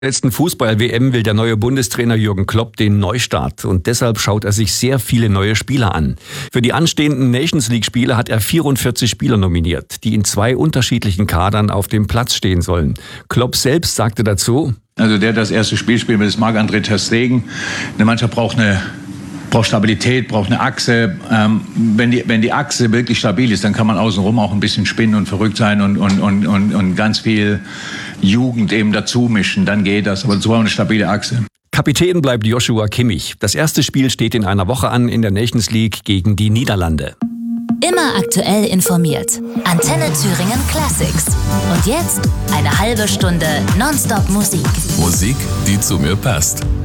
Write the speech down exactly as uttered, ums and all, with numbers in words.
Letzten Fußball-W M will der neue Bundestrainer Jürgen Klopp den Neustart und deshalb schaut er sich sehr viele neue Spieler an. Für die anstehenden Nations-League-Spiele hat er vierundvierzig Spieler nominiert, die in zwei unterschiedlichen Kadern auf dem Platz stehen sollen. Klopp selbst sagte dazu: Also der das erste Spiel spielt, das ist Marc-André ter Stegen. Eine Mannschaft braucht eine braucht Stabilität, braucht eine Achse. Ähm, wenn die, wenn die Achse wirklich stabil ist, dann kann man außenrum auch ein bisschen spinnen und verrückt sein und, und, und, und, und ganz viel Jugend eben dazu mischen. Dann geht das. Aber so eine stabile Achse. Kapitän bleibt Joshua Kimmich. Das erste Spiel steht in einer Woche an in der Nations League gegen die Niederlande. Immer aktuell informiert. Antenne Thüringen Classics. Und jetzt eine halbe Stunde Nonstop Musik. Musik, die zu mir passt.